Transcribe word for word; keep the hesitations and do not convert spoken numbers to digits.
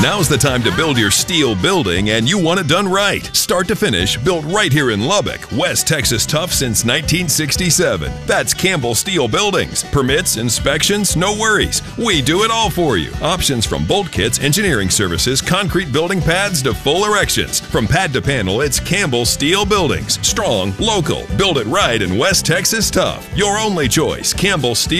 Now's the time to build your steel building, and you want it done right. Start to finish, built right here in Lubbock, West Texas tough since nineteen sixty-seven. That's Campbell Steel Buildings. Permits, inspections, no worries. We do it all for you. Options from bolt kits, engineering services, concrete building pads to full erections. From pad to panel, it's Campbell Steel Buildings. Strong, local, build it right in West Texas tough. Your only choice, Campbell Steel